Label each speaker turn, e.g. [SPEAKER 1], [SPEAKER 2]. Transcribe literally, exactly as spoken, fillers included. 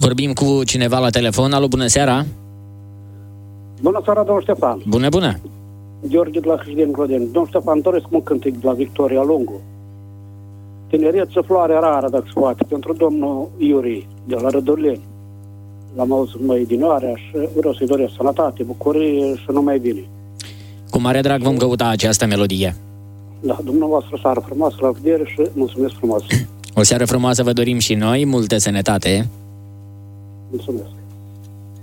[SPEAKER 1] Vorbim cu cineva la telefon. Alo, bună seara!
[SPEAKER 2] Bună seara, domnul Ștefan!
[SPEAKER 1] Bună, bună!
[SPEAKER 2] Gheorghe de la Hrișdeni Clodeni. Domnul Ștefan, doresc un cântec de la Victoria Lungu. Tinereță, floare rară, dacă se poate, pentru domnul Iuri, de la Rădoleni. L-am auzit mai din oarea și vreau să-i doresc sănătate, bucurie și numai bine.
[SPEAKER 1] Cu mare drag vom căuta această melodie.
[SPEAKER 2] Da, dumneavoastră seară frumoasă, la vedere și mulțumesc frumos.
[SPEAKER 1] O seară frumoasă vă dorim și noi, multă sănătate.
[SPEAKER 2] Mulțumesc.